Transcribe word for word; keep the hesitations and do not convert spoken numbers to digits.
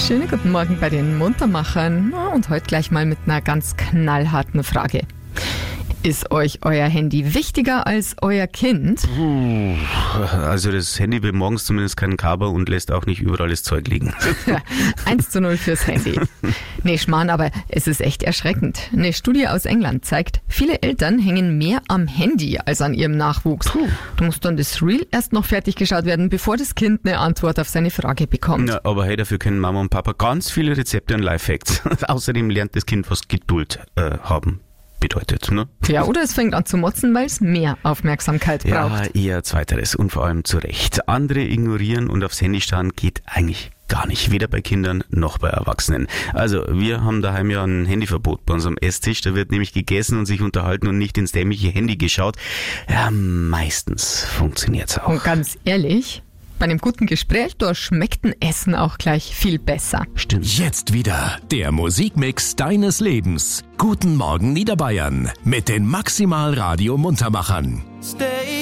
Schönen guten Morgen bei den Muntermachern. Und heute gleich mal mit einer ganz knallharten Frage. Ist euch euer Handy wichtiger als euer Kind? Also das Handy will morgens zumindest keinen Kaber und lässt auch nicht überall das Zeug liegen. eins zu null fürs Handy. Nee, Schmarrn, aber es ist echt erschreckend. Eine Studie aus England zeigt, viele Eltern hängen mehr am Handy als an ihrem Nachwuchs. Puh. Da muss dann das Reel erst noch fertig geschaut werden, bevor das Kind eine Antwort auf seine Frage bekommt. Ja, aber hey, dafür können Mama und Papa ganz viele Rezepte und Lifehacks. Außerdem lernt das Kind, was Geduld äh, haben bedeutet, ne? Ja, oder es fängt an zu motzen, weil es mehr Aufmerksamkeit braucht. Ja, eher zweiteres und vor allem zu Recht. Andere ignorieren und aufs Handy starren geht eigentlich gar nicht, weder bei Kindern noch bei Erwachsenen. Also wir haben daheim ja ein Handyverbot bei unserem Esstisch, da wird nämlich gegessen und sich unterhalten und nicht ins dämliche Handy geschaut. Ja, meistens funktioniert's auch. Und ganz ehrlich, bei einem guten Gespräch, da schmeckt ein Essen auch gleich viel besser. Stimmt. Jetzt wieder der Musikmix deines Lebens. Guten Morgen Niederbayern mit den Maximal Radio Muntermachern. Stay